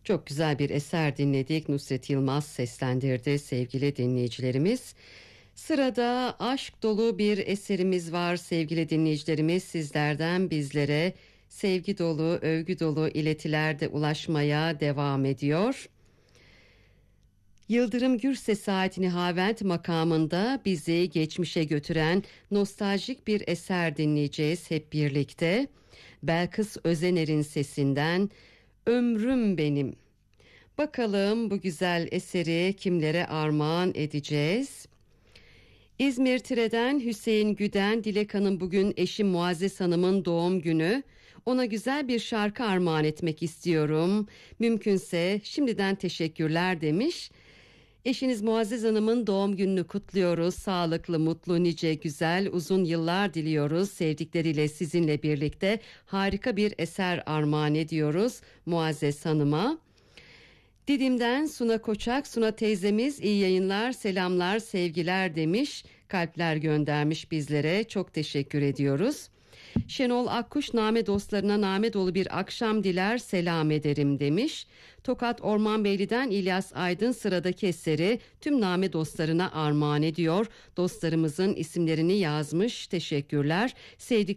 Çok güzel bir eser dinledik. Nusret Yılmaz seslendirdi sevgili dinleyicilerimiz. Sırada aşk dolu bir eserimiz var sevgili dinleyicilerimiz. Sizlerden bizlere sevgi dolu, övgü dolu iletiler de ulaşmaya devam ediyor. Yıldırım Gürses'e ait Nihavent makamında bizi geçmişe götüren nostaljik bir eser dinleyeceğiz hep birlikte. Belkıs Özener'in sesinden Ömrüm Benim. Bakalım bu güzel eseri kimlere armağan edeceğiz? İzmir Tire'den Hüseyin Güden, Dilek Hanım bugün eşim Muazzez Hanım'ın doğum günü. Ona güzel bir şarkı armağan etmek istiyorum. Mümkünse şimdiden teşekkürler demiş. Eşiniz Muazzez Hanım'ın doğum gününü kutluyoruz. Sağlıklı, mutlu, nice, güzel, uzun yıllar diliyoruz. Sevdikleriyle sizinle birlikte harika bir eser armağan ediyoruz Muazzez Hanım'a. Didim'den Suna Koçak, Suna teyzemiz iyi yayınlar, selamlar, sevgiler demiş. Kalpler göndermiş bizlere. Çok teşekkür ediyoruz. Şenol Akkuş name dostlarına name dolu bir akşam diler, selam ederim demiş. Tokat Ormanbeyli'den İlyas Aydın sıradaki eseri tüm name dostlarına armağan ediyor. Dostlarımızın isimlerini yazmış. Teşekkürler. Sevdik